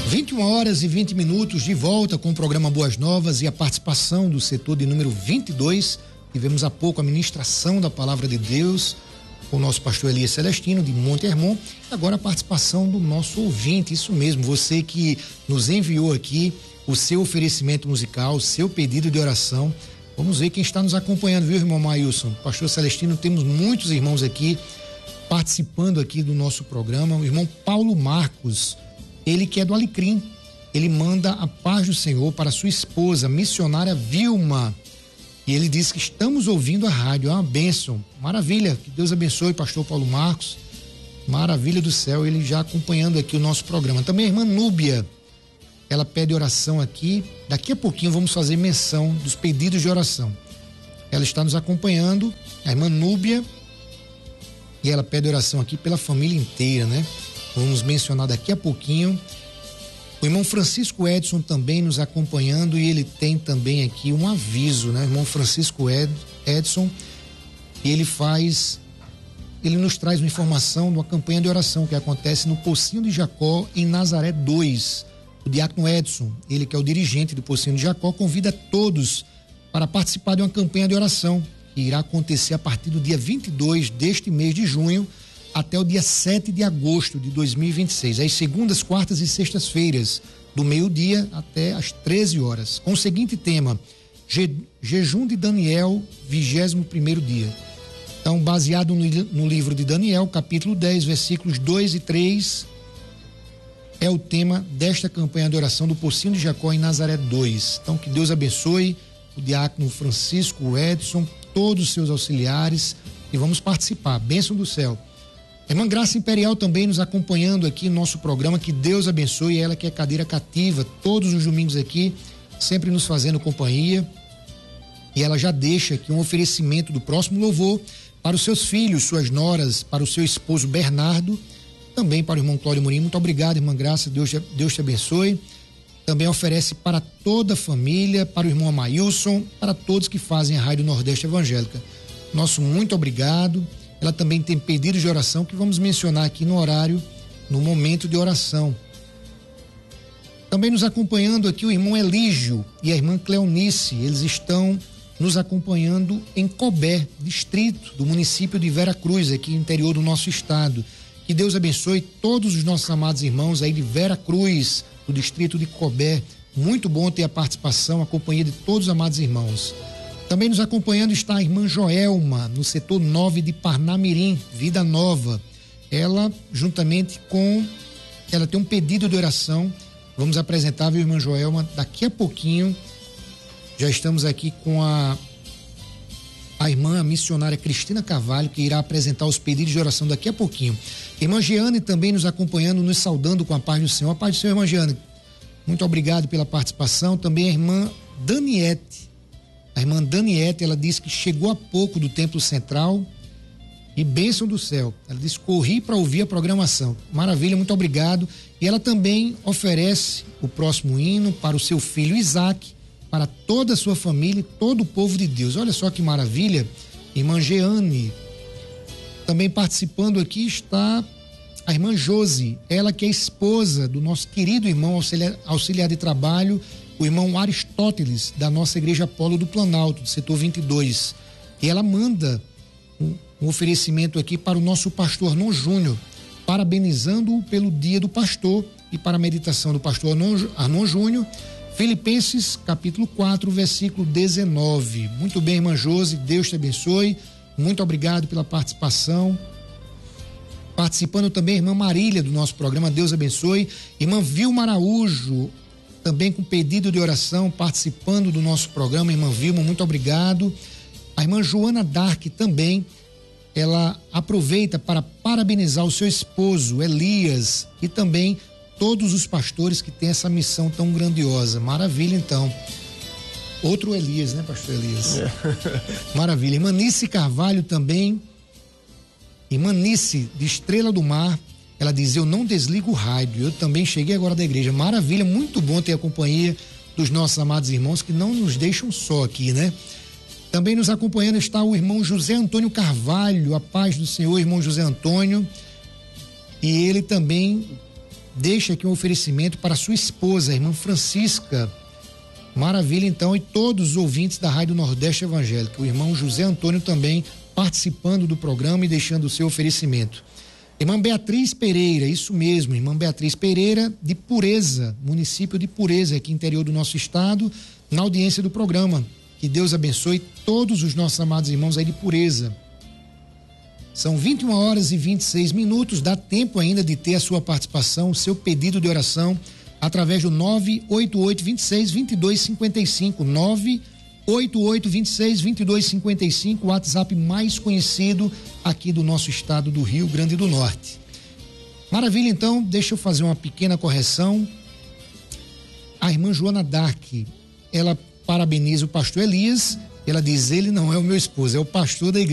21h20 de volta com o programa Boas Novas e a participação do setor de número 22. Tivemos há pouco a ministração da Palavra de Deus com o nosso pastor Elias Celestino de Monte Hermon. Agora a participação do nosso ouvinte, isso mesmo, você que nos enviou aqui o seu oferecimento musical, o seu pedido de oração. Vamos ver quem está nos acompanhando, viu, irmão Maílson? Pastor Celestino, temos muitos irmãos aqui participando aqui do nosso programa. O irmão Paulo Marcos, ele que é do Alecrim, ele manda a paz do Senhor para sua esposa, missionária Vilma. E ele diz que estamos ouvindo a rádio, é uma bênção, maravilha, que Deus abençoe, pastor Paulo Marcos, maravilha do céu, ele já acompanhando aqui o nosso programa. Também a irmã Núbia, ela pede oração aqui, daqui a pouquinho vamos fazer menção dos pedidos de oração. Ela está nos acompanhando, a irmã Núbia, e ela pede oração aqui pela família inteira, né? Vamos mencionar daqui a pouquinho. O irmão Francisco Edson também nos acompanhando e ele tem também aqui um aviso, né? O irmão Francisco Edson, ele nos traz uma informação de uma campanha de oração que acontece no Pocinho de Jacó, em Nazaré 2. O diácono Edson, ele que é o dirigente do Pocinho de Jacó, convida todos para participar de uma campanha de oração que irá acontecer a partir do dia 22 deste mês de junho até o dia 7 de agosto de 2026, às segundas, quartas e sextas-feiras, do meio-dia até às 13 horas, com o seguinte tema: Jejum de Daniel, 21º dia. Então, baseado no livro de Daniel, capítulo 10, versículos 2 e 3, é o tema desta campanha de oração do Pocinho de Jacó em Nazaré 2. Então, que Deus abençoe o diácono Francisco Edson, todos os seus auxiliares, e vamos participar. Bênção do céu. A irmã Graça Imperial também nos acompanhando aqui no nosso programa, que Deus abençoe, ela que é cadeira cativa, todos os domingos aqui, sempre nos fazendo companhia, e ela já deixa aqui um oferecimento do próximo louvor para os seus filhos, suas noras, para o seu esposo Bernardo, também para o irmão Cláudio Murim. Muito obrigado, irmã Graça, Deus te abençoe. Também oferece para toda a família, para o irmão Amailson, para todos que fazem a Rádio Nordeste Evangélica. Nosso muito obrigado. Ela também tem pedidos de oração que vamos mencionar aqui no horário, no momento de oração. Também nos acompanhando aqui o irmão Elígio e a irmã Cleonice. Eles estão nos acompanhando em Cobé, distrito do município de Vera Cruz, aqui no interior do nosso estado. Que Deus abençoe todos os nossos amados irmãos aí de Vera Cruz, do distrito de Cobé. Muito bom ter a participação, a companhia de todos os amados irmãos. Também nos acompanhando está a irmã Joelma, no setor 9 de Parnamirim, Vida Nova. Ela, juntamente com... ela tem um pedido de oração. Vamos apresentar, viu, irmã Joelma, daqui a pouquinho. Já estamos aqui com a irmã missionária Cristina Carvalho, que irá apresentar os pedidos de oração daqui a pouquinho. Irmã Jeane também nos acompanhando, nos saudando com a paz do Senhor. A paz do Senhor, irmã Jeane. Muito obrigado pela participação. Também a irmã Daniete. A irmã Daniete, ela disse que chegou há pouco do Templo Central e bênção do céu. Ela disse: corri para ouvir a programação. Maravilha, muito obrigado. E ela também oferece o próximo hino para o seu filho Isaac, para toda a sua família e todo o povo de Deus. Olha só que maravilha. Irmã Jeane. Também participando aqui está a irmã Josi, ela que é esposa do nosso querido irmão auxiliar de trabalho, o irmão Aristóteles, da nossa igreja Apolo do Planalto, do setor 22. E ela manda um oferecimento aqui para o nosso pastor Arnon Júnior, parabenizando-o pelo dia do pastor e para a meditação do pastor Arnon Júnior, Filipenses capítulo 4, versículo 19. Muito bem, irmã Josi, Deus te abençoe. Muito obrigado pela participação. Participando também a irmã Marília do nosso programa, Deus abençoe. Irmã Vilma Araújo, também com pedido de oração, participando do nosso programa. Irmã Vilma, muito obrigado. A irmã Joana Dark também, ela aproveita para parabenizar o seu esposo, Elias, e também todos os pastores que têm essa missão tão grandiosa. Maravilha, então. Outro Elias, né, pastor Elias? Maravilha. Irmã Nice Carvalho também. Irmã Nice, de Estrela do Mar, ela diz: eu não desligo o rádio, eu também cheguei agora da igreja. Maravilha, muito bom ter a companhia dos nossos amados irmãos que não nos deixam só aqui, né? Também nos acompanhando está o irmão José Antônio Carvalho, a paz do Senhor, irmão José Antônio. E ele também deixa aqui um oferecimento para sua esposa, a irmã Francisca. Maravilha, então, e todos os ouvintes da Rádio Nordeste Evangélica. O irmão José Antônio também participando do programa e deixando o seu oferecimento. Irmã Beatriz Pereira, isso mesmo, irmã Beatriz Pereira, de Pureza, município de Pureza, aqui interior do nosso estado, na audiência do programa. Que Deus abençoe todos os nossos amados irmãos aí de Pureza. São 21 horas e 26 minutos, dá tempo ainda de ter a sua participação, o seu pedido de oração, através do 988-26-2255, 988-26-2255, o WhatsApp mais conhecido aqui do nosso estado do Rio Grande do Norte. Maravilha, então, deixa eu fazer uma pequena correção. A irmã Joana Dark, ela parabeniza o pastor Elias, ela diz, ele não é o meu esposo, é o pastor da igreja.